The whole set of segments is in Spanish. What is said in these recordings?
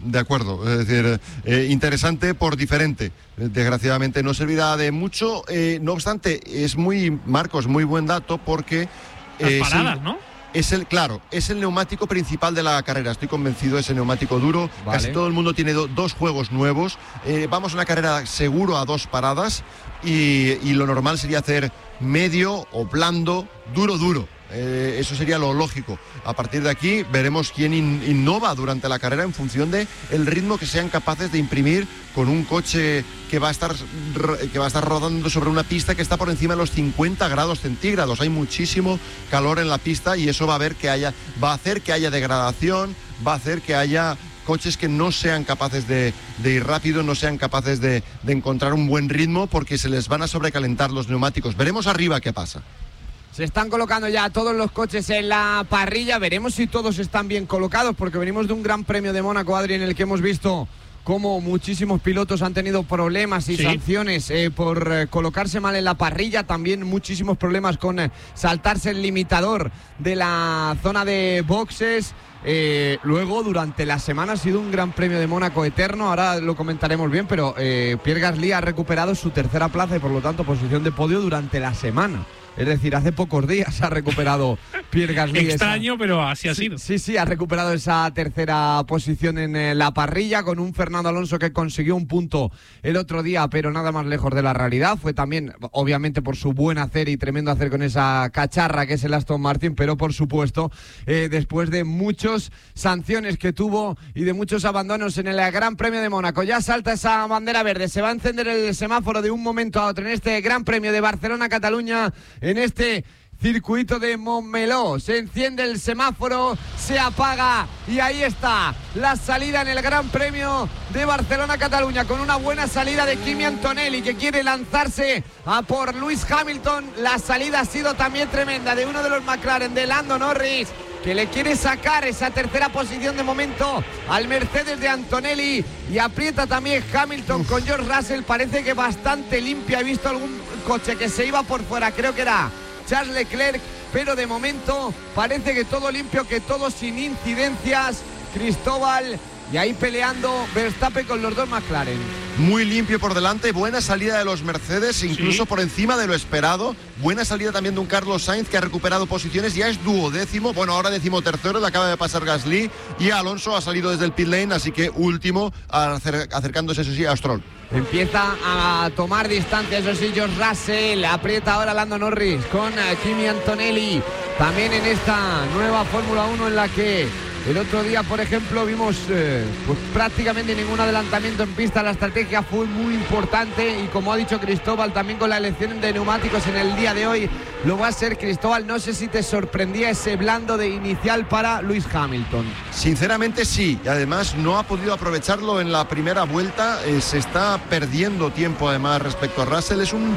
de acuerdo. Es decir, interesante por diferente. Desgraciadamente no servirá de mucho. No obstante, es muy buen dato porque... Las paradas, ¿no? Es el neumático principal de la carrera. Estoy convencido, ese neumático duro. Vale. Casi todo el mundo tiene dos juegos nuevos. Vamos a una carrera seguro a 2 paradas y lo normal sería hacer medio o blando, duro. Eso sería lo lógico. A partir de aquí veremos quién innova durante la carrera en función de el ritmo que sean capaces de imprimir con un coche que va a estar rodando sobre una pista que está por encima de los 50 grados centígrados. Hay muchísimo calor en la pista y eso va a hacer que haya degradación, va a hacer que haya coches que no sean capaces de ir rápido, no sean capaces de encontrar un buen ritmo porque se les van a sobrecalentar los neumáticos. Veremos arriba qué pasa. Se están colocando ya todos los coches en la parrilla. Veremos si todos están bien colocados, porque venimos de un Gran Premio de Mónaco, Adri, en el que hemos visto cómo muchísimos pilotos han tenido problemas y sanciones por colocarse mal en la parrilla. También muchísimos problemas con saltarse el limitador de la zona de boxes. Luego, durante la semana ha sido un Gran Premio de Mónaco eterno. Ahora lo comentaremos bien, pero Pierre Gasly ha recuperado su tercera plaza y por lo tanto posición de podio durante la semana. Es decir, hace pocos días ha recuperado Pierre Gasly. Extraño, pero así ha sido. Sí, ha recuperado esa tercera posición en la parrilla con un Fernando Alonso que consiguió un punto el otro día, pero nada más lejos de la realidad. Fue también, obviamente, por su buen hacer y tremendo hacer con esa cacharra que es el Aston Martin, pero por supuesto, después de muchas sanciones que tuvo y de muchos abandonos en el Gran Premio de Mónaco. Ya salta esa bandera verde, se va a encender el semáforo de un momento a otro en este Gran Premio de Barcelona-Cataluña. En este circuito de Montmeló se enciende el semáforo, se apaga y ahí está la salida en el Gran Premio de Barcelona-Cataluña con una buena salida de Kimi Antonelli que quiere lanzarse a por Lewis Hamilton. La salida ha sido también tremenda de uno de los McLaren, de Lando Norris, que le quiere sacar esa tercera posición de momento al Mercedes de Antonelli, y aprieta también Hamilton con George Russell. Parece que bastante limpia. He visto algún coche que se iba por fuera, creo que era Charles Leclerc, pero de momento parece que todo limpio, que todo sin incidencias, Cristóbal. Y ahí peleando Verstappen con los dos McLaren. Muy limpio por delante, buena salida de los Mercedes, incluso por encima de lo esperado. Buena salida también de un Carlos Sainz que ha recuperado posiciones, ya es 12º, bueno, ahora 13º, le acaba de pasar Gasly, y Alonso ha salido desde el pit lane, así que último, acercándose, eso sí, a Stroll. Empieza a tomar distancia, eso sí, George Russell, aprieta ahora Lando Norris con Kimi Antonelli, también en esta nueva Fórmula 1 en la que el otro día, por ejemplo, vimos pues prácticamente ningún adelantamiento en pista. La estrategia fue muy importante y, como ha dicho Cristóbal, también con la elección de neumáticos en el día de hoy lo va a ser. Cristóbal, no sé si te sorprendía ese blando de inicial para Lewis Hamilton. Sinceramente sí, y además no ha podido aprovecharlo en la primera vuelta. Se está perdiendo tiempo además respecto a Russell.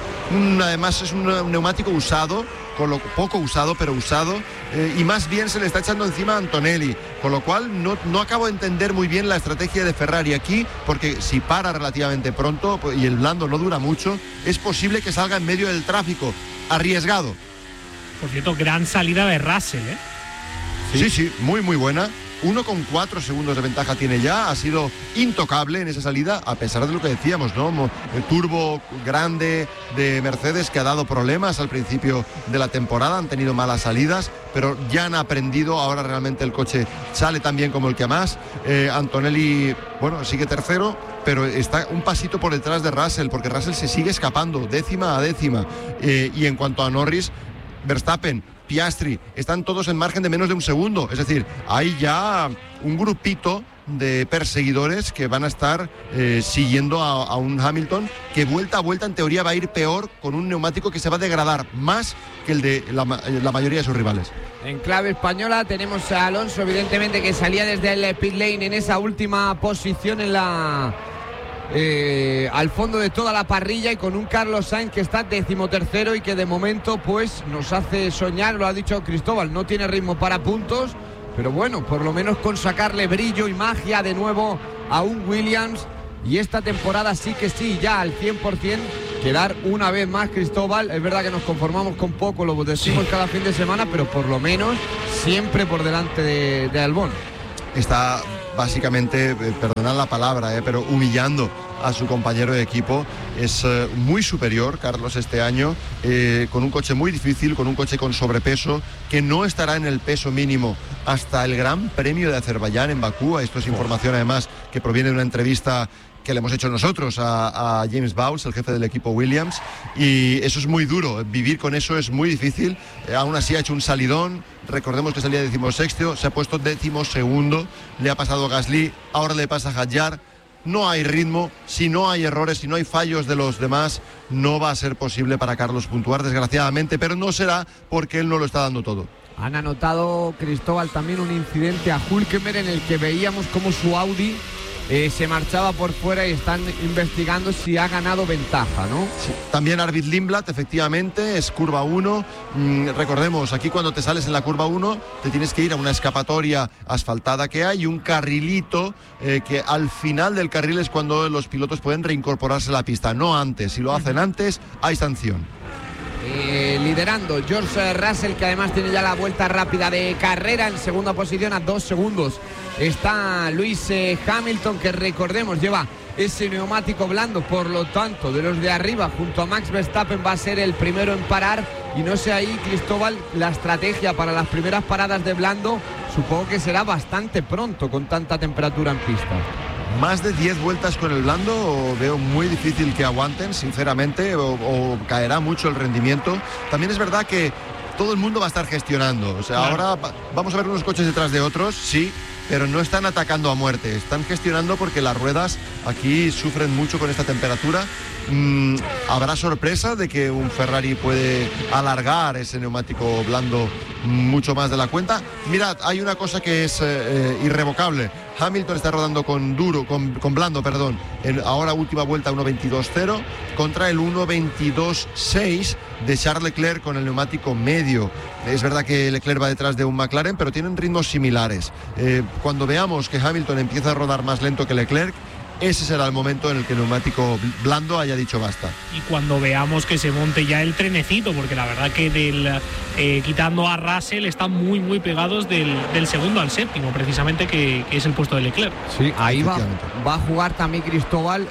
Además es un neumático usado, poco usado, pero usado, y más bien se le está echando encima a Antonelli, con lo cual no acabo de entender muy bien la estrategia de Ferrari aquí, porque si para relativamente pronto y el blando no dura mucho, es posible que salga en medio del tráfico. Arriesgado. Por cierto, gran salida de Russell, ¿eh? Sí, muy buena. 1,4 segundos de ventaja tiene ya, ha sido intocable en esa salida, a pesar de lo que decíamos, ¿no? El turbo grande de Mercedes que ha dado problemas al principio de la temporada, han tenido malas salidas, pero ya han aprendido, ahora realmente el coche sale tan bien como el que más. Antonelli, bueno, sigue tercero, pero está un pasito por detrás de Russell, porque Russell se sigue escapando, décima a décima. Y en cuanto a Norris, Verstappen, Piastri, están todos en margen de menos de un segundo. Es decir, hay ya un grupito de perseguidores que van a estar siguiendo a un Hamilton que vuelta a vuelta en teoría va a ir peor, con un neumático que se va a degradar más que el de la mayoría de sus rivales. En clave española tenemos a Alonso, evidentemente, que salía desde el pit lane en esa última posición en la... al fondo de toda la parrilla, y con un Carlos Sainz que está 13º y que de momento pues nos hace soñar, lo ha dicho Cristóbal, no tiene ritmo para puntos, pero bueno, por lo menos con sacarle brillo y magia de nuevo a un Williams. Y esta temporada sí, ya al 100%, quedar una vez más, Cristóbal. Es verdad que nos conformamos con poco, lo decimos cada fin de semana, pero por lo menos siempre por delante de Albon. Está básicamente, perdonad la palabra, pero humillando a su compañero de equipo. Es muy superior Carlos este año, con un coche muy difícil, con un coche con sobrepeso, que no estará en el peso mínimo hasta el Gran Premio de Azerbaiyán en Bakú. Esto es información además que proviene de una entrevista que le hemos hecho nosotros a James Bowles, el jefe del equipo Williams, y eso es muy duro, vivir con eso es muy difícil. Aún así ha hecho un salidón, recordemos que salía 16º, se ha puesto 12º, le ha pasado a Gasly, ahora le pasa a Hadjar. No hay ritmo, si no hay errores, si no hay fallos de los demás, no va a ser posible para Carlos puntuar, desgraciadamente, pero no será porque él no lo está dando todo. Han anotado, Cristóbal, también un incidente a Hülkenberg en el que veíamos cómo su Audi se marchaba por fuera y están investigando si ha ganado ventaja, ¿no? Sí. También Arvid Lindblad, efectivamente, es curva 1. Recordemos, aquí cuando te sales en la curva 1 te tienes que ir a una escapatoria asfaltada que hay y un carrilito que al final del carril es cuando los pilotos pueden reincorporarse a la pista, no antes. Si lo hacen antes, hay sanción. Liderando George Russell, que además tiene ya la vuelta rápida de carrera. En segunda posición a 2 segundos está Lewis Hamilton, que recordemos lleva ese neumático blando, por lo tanto de los de arriba junto a Max Verstappen va a ser el primero en parar. Y no sé ahí, Cristóbal, la estrategia para las primeras paradas de blando supongo que será bastante pronto con tanta temperatura en pista. Más de 10 vueltas con el blando veo muy difícil que aguanten, sinceramente, o caerá mucho el rendimiento. También es verdad que todo el mundo va a estar gestionando. O sea, claro, ahora vamos a ver unos coches detrás de otros, sí, pero no están atacando a muerte. Están gestionando porque las ruedas aquí sufren mucho con esta temperatura. Habrá sorpresa de que un Ferrari puede alargar ese neumático blando mucho más de la cuenta. Mirad, hay una cosa que es irrevocable. Hamilton está rodando con blando, ahora última vuelta 1.22.0 contra el 1.22.6 de Charles Leclerc con el neumático medio. Es verdad que Leclerc va detrás de un McLaren, pero tienen ritmos similares. Cuando veamos que Hamilton empieza a rodar más lento que Leclerc, ese será el momento en el que el neumático blando haya dicho basta. Y cuando veamos que se monte ya el trenecito, porque la verdad que quitando a Russell están muy muy pegados del segundo al séptimo, precisamente que es el puesto de Leclerc. Sí, ahí va a jugar también Cristóbal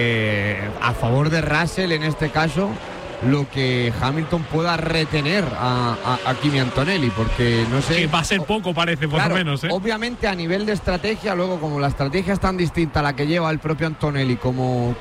a favor de Russell en este caso, lo que Hamilton pueda retener a Kimi Antonelli, porque no sé, que va a ser poco, parece, por lo menos, obviamente a nivel de estrategia, luego como la estrategia es tan distinta a la que lleva el propio Antonelli como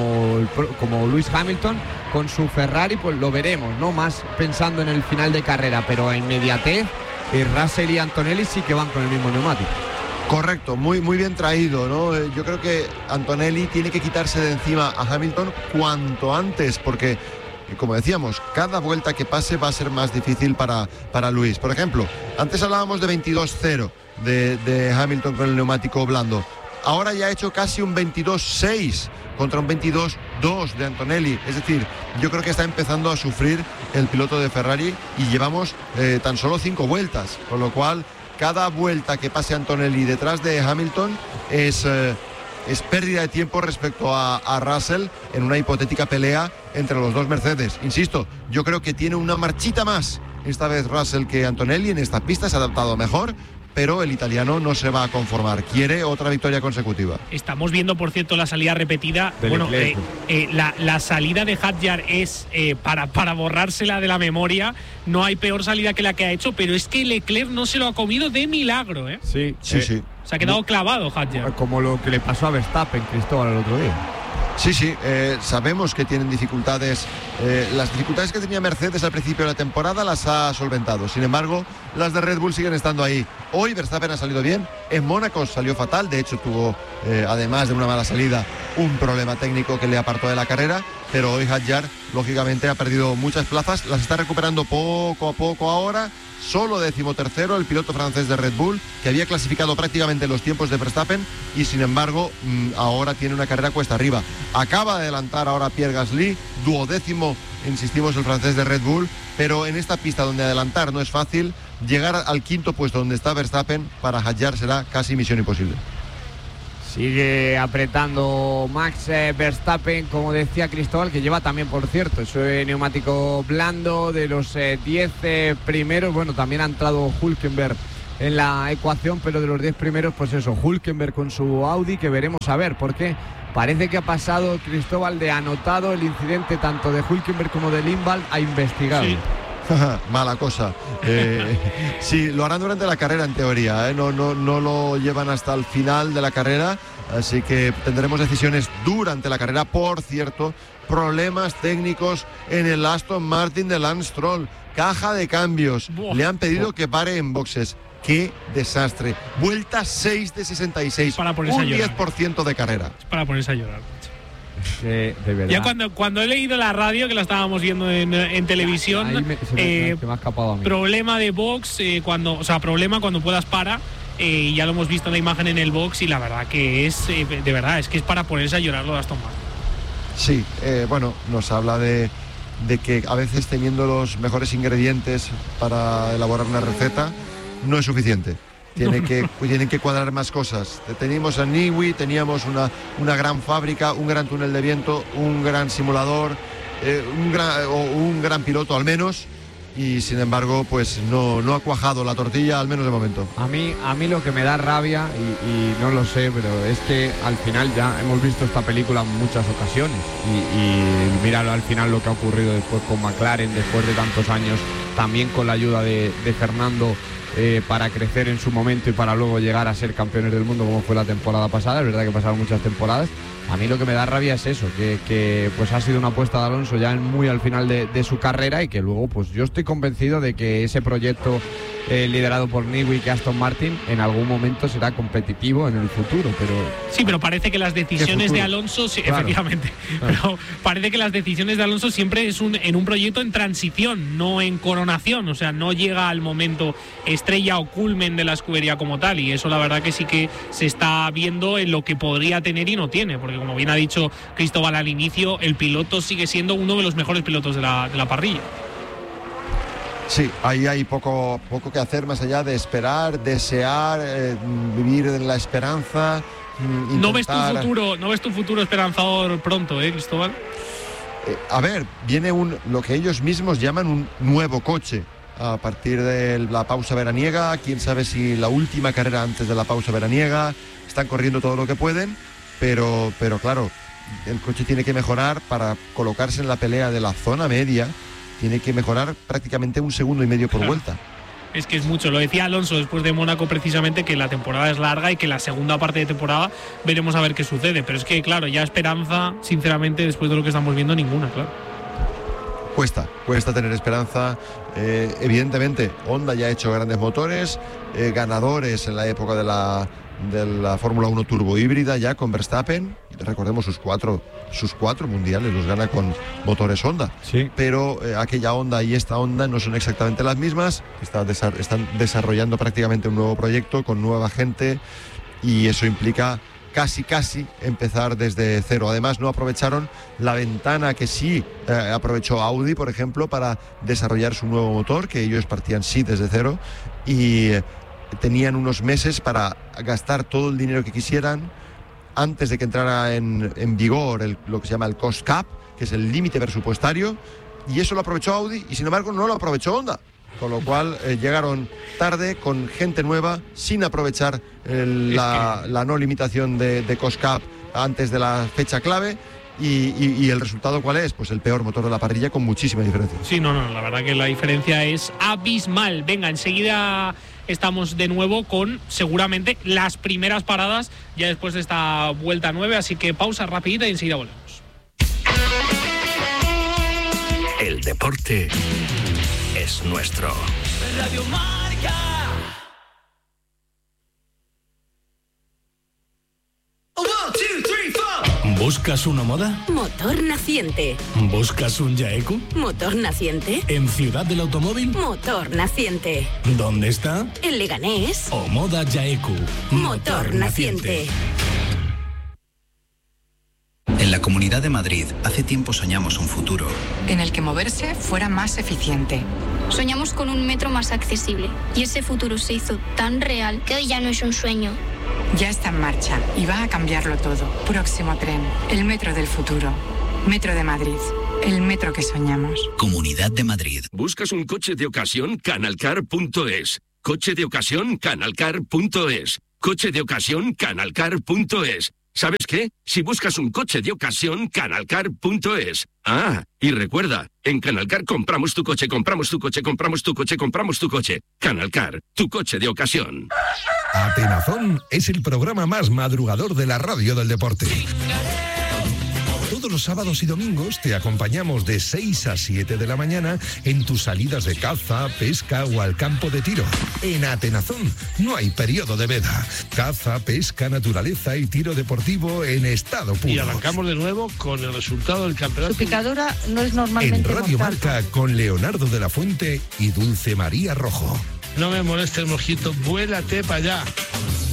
Lewis Hamilton con su Ferrari, pues lo veremos, ¿no? Más pensando en el final de carrera, pero en inmediatez Russell y Antonelli sí que van con el mismo neumático. Correcto, muy bien traído, ¿no? Yo creo que Antonelli tiene que quitarse de encima a Hamilton cuanto antes, porque como decíamos, cada vuelta que pase va a ser más difícil para Lewis. Por ejemplo, antes hablábamos de 22.0 de Hamilton con el neumático blando. Ahora ya ha hecho casi un 22.6 contra un 22.2 de Antonelli. Es decir, yo creo que está empezando a sufrir el piloto de Ferrari y llevamos tan solo 5 vueltas. Con lo cual, cada vuelta que pase Antonelli detrás de Hamilton es pérdida de tiempo respecto a Russell en una hipotética pelea entre los dos Mercedes. Insisto, yo creo que tiene una marchita más esta vez Russell que Antonelli. En esta pista se ha adaptado mejor, pero el italiano no se va a conformar. Quiere otra victoria consecutiva. Estamos viendo, por cierto, la salida repetida. Bueno, la salida de Hadjar es para borrársela de la memoria. No hay peor salida que la que ha hecho, pero es que Leclerc no se lo ha comido de milagro, ¿eh? Sí. Se ha quedado clavado Hadjar. Como lo que le pasó a Verstappen, Cristóbal, el otro día. Sí, sabemos que tienen dificultades. Las dificultades que tenía Mercedes al principio de la temporada las ha solventado. Sin embargo, las de Red Bull siguen estando ahí. Hoy Verstappen ha salido bien. En Mónaco salió fatal. De hecho, tuvo, además de una mala salida, un problema técnico que le apartó de la carrera. Pero hoy Hadjar, lógicamente, ha perdido muchas plazas. Las está recuperando poco a poco ahora. Solo 13º el piloto francés de Red Bull, que había clasificado prácticamente los tiempos de Verstappen y sin embargo ahora tiene una carrera cuesta arriba. Acaba de adelantar ahora Pierre Gasly, 12º, insistimos, el francés de Red Bull, pero en esta pista donde adelantar no es fácil, llegar al 5º puesto donde está Verstappen para Hadjar será casi misión imposible. Sigue apretando Max Verstappen, como decía Cristóbal, que lleva también, por cierto, ese neumático blando de los 10 primeros. Bueno, también ha entrado Hülkenberg en la ecuación, pero de los 10 primeros, pues eso, Hülkenberg con su Audi, que veremos a ver, porque parece que ha pasado, Cristóbal, de anotado el incidente tanto de Hülkenberg como de Lindvall a investigado. Sí. Mala cosa. Sí, lo harán durante la carrera en teoría, no lo llevan hasta el final de la carrera, así que tendremos decisiones durante la carrera. Por cierto, problemas técnicos en el Aston Martin de Lance Stroll, caja de cambios, le han pedido que pare en boxes. ¡Qué desastre! Vuelta 6 de 66, para ponerse un a llorar. 10% de carrera. Es para ponerse a llorar. De verdad. Ya cuando he leído la radio, que la estábamos viendo en televisión, se me ha escapado a mí. problema de box, problema cuando puedas para, y ya lo hemos visto en la imagen en el box, y la verdad que es que es para ponerse a llorar lo de Aston Martin. Sí, bueno, nos habla de que a veces teniendo los mejores ingredientes para elaborar una receta no es suficiente. Tienen que cuadrar más cosas. Teníamos a Newey, teníamos una gran fábrica, un gran túnel de viento, un gran simulador, un gran piloto al menos, y sin embargo pues no ha cuajado la tortilla, al menos de momento. A mí lo que me da rabia, y no lo sé, pero es que al final ya hemos visto esta película en muchas ocasiones, y míralo al final lo que ha ocurrido después con McLaren, después de tantos años, también con la ayuda de Fernando, para crecer en su momento y para luego llegar a ser campeones del mundo como fue la temporada pasada. Es verdad que pasaron muchas temporadas. A mí lo que me da rabia es eso, que pues ha sido una apuesta de Alonso ya muy al final de su carrera, y que luego pues yo estoy convencido de que ese proyecto liderado por Newey y Aston Martin en algún momento será competitivo en el futuro, pero... Sí, pero parece que las decisiones de Alonso, sí, claro, efectivamente, claro. Pero parece que las decisiones de Alonso siempre es en un proyecto en transición, no en coronación, o sea, no llega al momento estrella o culmen de la escudería como tal, y eso la verdad que sí que se está viendo en lo que podría tener y no tiene, porque como bien ha dicho Cristóbal al inicio, el piloto sigue siendo uno de los mejores pilotos de la parrilla. Sí, ahí hay poco que hacer más allá de esperar, desear, vivir en la esperanza. ¿No ves tu futuro esperanzador pronto, Cristóbal? A ver, viene lo que ellos mismos llaman un nuevo coche a partir de la pausa veraniega. Quién sabe si la última carrera antes de la pausa veraniega. Están corriendo todo lo que pueden, pero claro, el coche tiene que mejorar para colocarse en la pelea de la zona media. Tiene que mejorar prácticamente 1,5 segundos por vuelta. Es que es mucho, lo decía Alonso después de Mónaco precisamente, que la temporada es larga y que la segunda parte de temporada veremos a ver qué sucede, pero es que claro, ya esperanza, sinceramente, después de lo que estamos viendo, ninguna, claro. Cuesta tener esperanza. Evidentemente, Honda ya ha hecho grandes motores, ganadores en la época de la Fórmula 1 turbo híbrida, ya con Verstappen. Recordemos sus cuatro mundiales los gana con motores Honda. Sí. Pero aquella Honda y esta Honda no son exactamente las mismas. Están desarrollando prácticamente un nuevo proyecto con nueva gente, y eso implica casi empezar desde cero. Además, no aprovecharon la ventana que sí aprovechó Audi, por ejemplo, para desarrollar su nuevo motor, que ellos partían desde cero, y tenían unos meses para gastar todo el dinero que quisieran antes de que entrara en vigor lo que se llama el cost cap, que es el límite presupuestario, y eso lo aprovechó Audi y sin embargo no lo aprovechó Honda, con lo cual llegaron tarde, con gente nueva, sin aprovechar la no limitación de cost cap antes de la fecha clave. Y el resultado, ¿cuál es? Pues el peor motor de la parrilla, con muchísima diferencia. Sí, no, la verdad que la diferencia es abismal. Venga, enseguida estamos de nuevo con seguramente las primeras paradas ya después de esta vuelta 9, así que pausa rapidita y enseguida volvemos. El deporte es nuestro. Radio Marca. ¿Buscas una moda? Motor Naciente. ¿Buscas un Yaeku? Motor Naciente. ¿En Ciudad del Automóvil? Motor Naciente. ¿Dónde está? En Leganés. O Moda Yaeku. Motor Naciente. En la Comunidad de Madrid, hace tiempo soñamos un futuro en el que moverse fuera más eficiente. Soñamos con un metro más accesible, y ese futuro se hizo tan real que hoy ya no es un sueño. Ya está en marcha y va a cambiarlo todo. Próximo tren, el metro del futuro. Metro de Madrid, el metro que soñamos. Comunidad de Madrid. ¿Buscas un coche de ocasión? Canalcar.es. Coche de ocasión Canalcar.es. Coche de ocasión Canalcar.es. ¿Sabes qué? Si buscas un coche de ocasión, Canalcar.es. Ah, y recuerda, en Canalcar compramos tu coche, compramos tu coche, compramos tu coche, compramos tu coche. Canalcar, tu coche de ocasión. Atenazón es el programa más madrugador de la radio del deporte. Todos los sábados y domingos te acompañamos de 6 a 7 de la mañana en tus salidas de caza, pesca o al campo de tiro. En Atenazón no hay periodo de veda. Caza, pesca, naturaleza y tiro deportivo en estado puro. Y arrancamos de nuevo con el resultado del campeonato. Su picadura no es normalmente en Radio mortal. Marca con Leonardo de la Fuente y Dulce María Rojo. No me moleste el mosquito, vuélate para allá.